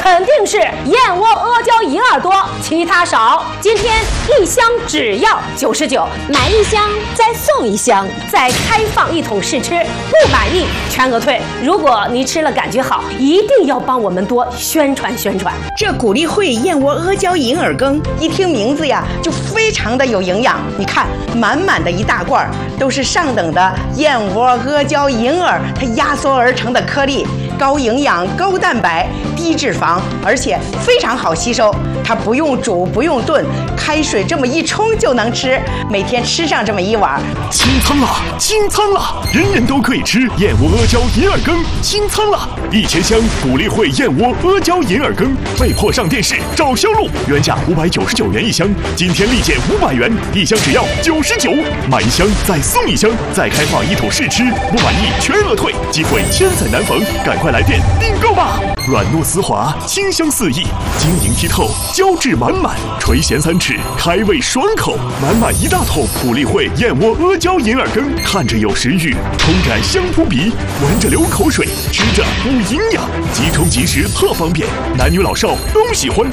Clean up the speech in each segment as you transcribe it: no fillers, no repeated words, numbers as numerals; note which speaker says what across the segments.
Speaker 1: 肯定是燕窝、阿胶、银耳多，其他少。今天1箱只要99，买1箱再送1箱，再开放1桶试吃，不满意全额退。如果你吃了感觉好，一定要帮我们多宣传宣传。
Speaker 2: 这谷粒汇燕窝阿胶银耳羹，一听名字呀就非常的有营养。你看，满满的一大罐，都是上等的燕窝、阿胶、银耳它压缩而成的颗粒，高营养、高蛋白、低脂肪，而且非常好吸收。它不用煮，不用炖，开水这么一冲就能吃，每天吃上这么1碗。
Speaker 3: 清仓了，清仓了！人人都可以吃燕窝阿胶银耳羹，清仓了！1000箱谷粒汇燕窝阿胶银耳羹被迫上电视找销路，原价599元1箱，今天立减500元，1箱只要99，买1箱再送1箱，再开放1桶试吃，不满意全额退，机会千载难逢，赶快来电订购吧！软糯丝滑，清香四溢，晶莹剔透，胶质满满，垂涎3尺，开胃爽口，满满1大桶谷粒汇燕窝阿胶银耳羹，看着有食欲，冲感香扑鼻，闻着流口水，吃着补营养，即冲即食特方便，男女老少都喜欢。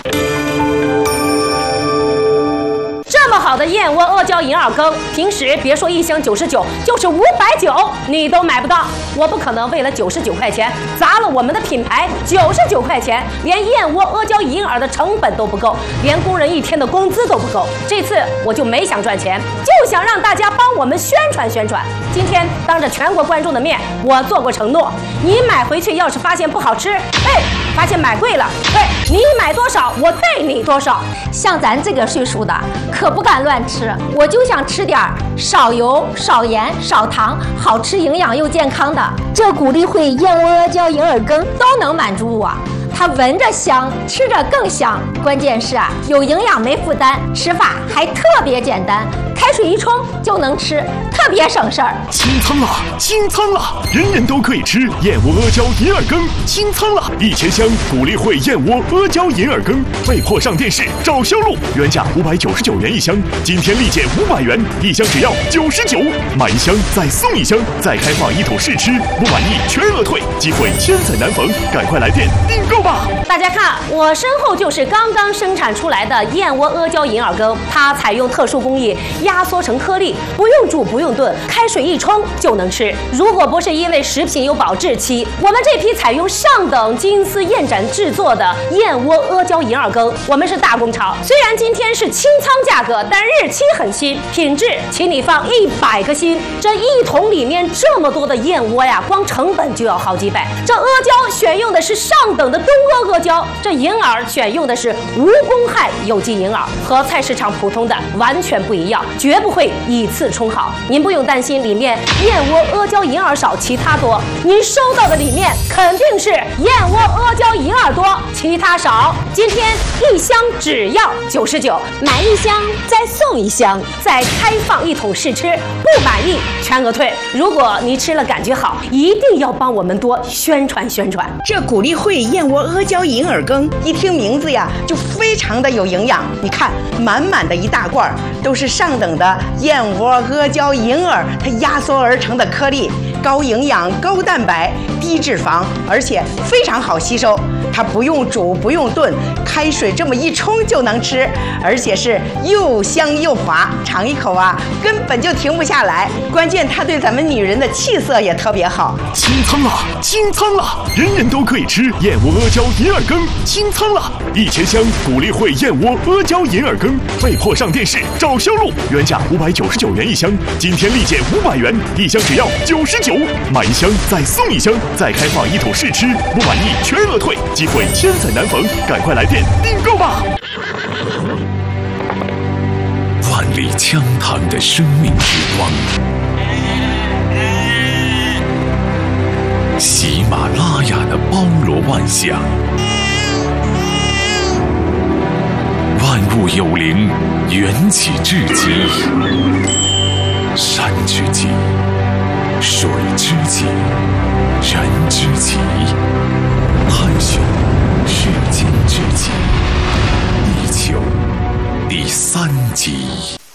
Speaker 1: 这么好的燕窝、阿胶、银耳羹，平时别说1箱99，就是590你都买不到。我不可能为了99块钱砸了我们的品牌，99块钱连燕窝、阿胶、银耳的成本都不够，连工人1天的工资都不够。这次我就没想赚钱，就想让大家帮我们宣传宣传。今天当着全国观众的面，我做过承诺，你买回去要是发现不好吃，发现买贵了，你买多少我退你多少。
Speaker 4: 像咱这个岁数的可不敢乱吃，我就想吃点少油、少盐、少糖，好吃、营养又健康的。这谷粒汇燕窝阿胶银耳羹都能满足我。它闻着香，吃着更香，关键是有营养没负担，吃法还特别简单，开水一冲就能吃，特别省事儿。
Speaker 3: 清仓了，清仓了！人人都可以吃燕窝阿胶银耳羹，清仓了！1000箱谷粒汇燕窝阿胶银耳羹被迫上电视找销路，原价599元1箱，今天立减500元，1箱只要99，买1箱再送1箱，再开放1桶试吃，不满意全额退，机会千载难逢，赶快来电订购吧！
Speaker 1: 大家看，我身后就是刚刚生产出来的燕窝阿胶银耳羹，它采用特殊工艺压缩成颗粒，不用煮不用炖，开水一冲就能吃。如果不是因为食品有保质期，我们这批采用上等金丝燕盏制作的燕窝阿胶银耳羹，我们是大工厂。虽然今天是清仓价格，但日期很新，品质请你放100个心。这1桶里面这么多的燕窝呀，光成本就要好几百。这阿胶选用的是上等的东阿胶，这银耳选用的是无公害有机银耳，和菜市场普通的完全不一样，绝不会以次充好。您不用担心里面燕窝、阿胶、银耳少，其他多。您收到的里面肯定是燕窝、阿胶、银耳多，其他少。今天1箱只要99，买1箱再送1箱，再开放1桶试吃，不满意全额退。如果你吃了感觉好，一定要帮我们多宣传宣传。
Speaker 2: 这谷粒汇燕窝阿胶银耳羹，一听名字呀就非常的有营养。你看，满满的一大罐，都是上等的燕窝、阿胶、银耳它压缩而成的颗粒，高营养、高蛋白、低脂肪，而且非常好吸收。它不用煮不用炖，开水这么一冲就能吃，而且是又香又滑，尝一口根本就停不下来。关键它对咱们女人的气色也特别好。
Speaker 3: 清仓了，清仓了！人人都可以吃燕窝阿胶银耳羹，清仓了！1000箱谷粒汇燕窝阿胶银耳羹被迫上电视找销路，原价599元1箱，今天立减500元，1箱只要99，买1箱再送1箱，再开放1桶试吃，不满意全额退，机会千载难逢，赶快来电订购吧！
Speaker 5: 万里江塘的生命之光，喜马拉雅的包罗万象，万物有灵，缘起至极，山之极，水之极，人之极，探寻世间之极，地球第3集。